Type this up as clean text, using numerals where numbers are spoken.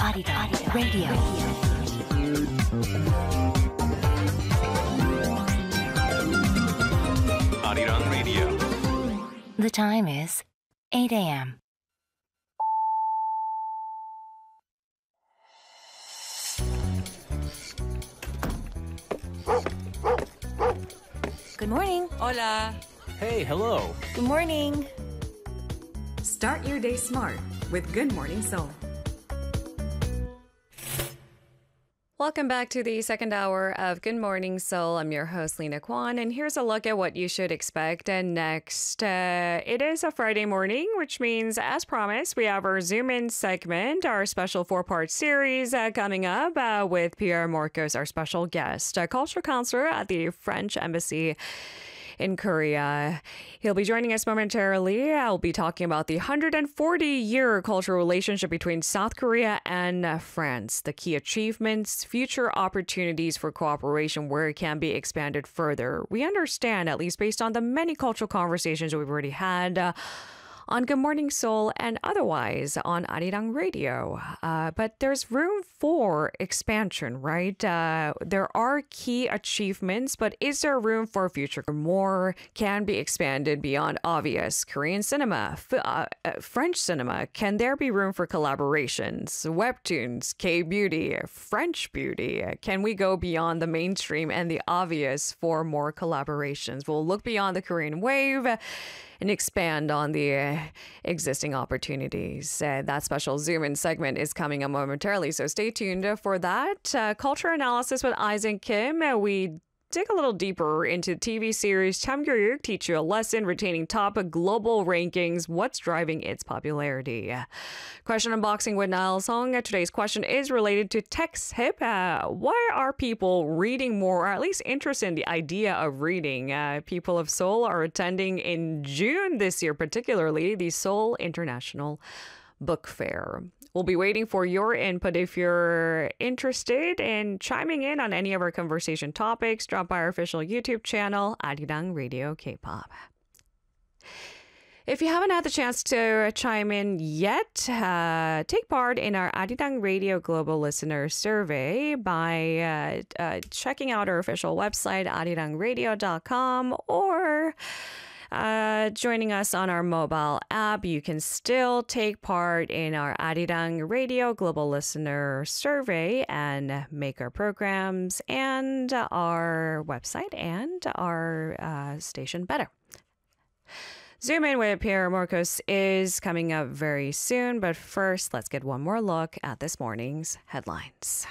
Arirang Radio. Arirang Radio. The time is 8 a.m. Good morning. Hola. Hey, hello. Good morning. Start your day smart with Good Morning Seoul. Welcome back to the second hour of Good Morning Seoul. I'm your host, Lena Kwan, and here's a look at what you should expect. And next, it is a Friday morning, which means, as promised, we have our Zoom In segment, our special four-part series coming up with Pierre Morcos, our special guest, a cultural counselor at the French Embassy in Korea. He'll be joining us momentarily. I'll be talking about the 140-year cultural relationship between South Korea and France, the key achievements, future opportunities for cooperation where it can be expanded further. We understand, at least based on the many cultural conversations we've already had, on Good Morning Seoul and otherwise on Arirang Radio. But there's room for expansion, right? There are key achievements, but is there room for future? More can be expanded beyond obvious. Korean cinema, French cinema, can there be room for collaborations? Webtoons, K-beauty, French beauty. Can we go beyond the mainstream and the obvious for more collaborations? We'll look beyond the Korean wave and expand on the existing opportunities. That special Zoom In segment is coming up momentarily, so stay tuned for that. Culture analysis with Isaac Kim. We dig a little deeper into TV series Chamgyeoryuk, teach you a lesson, retaining top global rankings, what's driving its popularity. Question unboxing with Niall Song. Today's question is related to TextHip. Why are people reading more, or at least interested in the idea of reading? People of Seoul are attending in June this year, particularly the Seoul International Book Fair. We'll be waiting for your input. If you're interested in chiming in on any of our conversation topics, drop by our official YouTube channel, Arirang Radio K-pop. If you haven't had the chance to chime in yet, take part in our Arirang Radio Global Listener Survey by checking out our official website, arirangradio.com, or joining us on our mobile app. You can still take part in our Arirang Radio Global Listener Survey and make our programs and our website and our station better. Zoom In with Pierre Morcos is coming up very soon, but first, let's get one more look at this morning's headlines.